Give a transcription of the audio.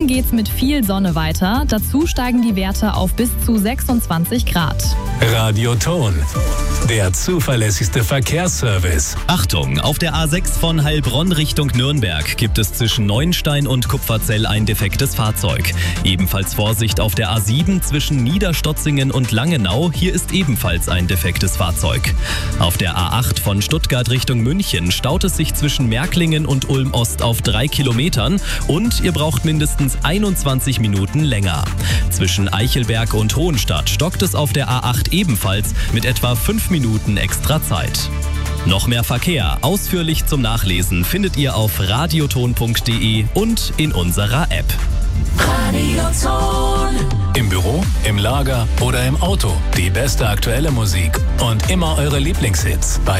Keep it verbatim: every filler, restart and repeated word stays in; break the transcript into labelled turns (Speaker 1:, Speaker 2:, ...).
Speaker 1: geht's mit viel Sonne weiter. Dazu steigen die Werte auf bis zu sechsundzwanzig Grad.
Speaker 2: Radioton, der zuverlässigste Verkehrsservice.
Speaker 3: Achtung, auf der A sechs von Heilbronn Richtung Nürnberg gibt es zwischen Neuenstein und Kupferzell ein defektes Fahrzeug. Ebenfalls Vorsicht auf der A sieben zwischen Niederstotzingen und Langenau. Hier ist ebenfalls ein defektes Fahrzeug. Auf der A acht von Stuttgart Richtung München staut es sich zwischen Märklingen und Ulm-Ost auf drei Kilometern und ihr braucht mindestens einundzwanzig Minuten länger. Zwischen Eichelberg und Hohenstadt stockt es auf der A acht ebenfalls mit etwa fünf Minuten extra Zeit. Noch mehr Verkehr ausführlich zum Nachlesen findet ihr auf radioton punkt de und in unserer App.
Speaker 4: Radioton.
Speaker 2: Im Büro, im Lager oder im Auto. Die beste aktuelle Musik und immer eure Lieblingshits bei